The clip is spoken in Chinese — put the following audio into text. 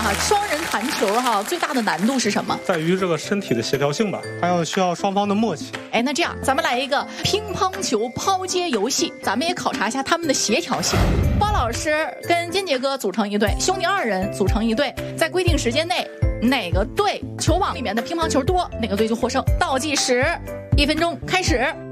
哈，双人弹球哈，最大的难度是什么？ 在于这个身体的协调性吧，还需要双方的默契。 哎，那这样咱们来一个乒乓球抛接游戏，咱们也考察一下他们的协调性。包老师跟金杰哥组成一队，兄弟2人组成一队，在规定时间内，哪个队球网里面的乒乓球多，哪个队就获胜。倒计时1分钟开始。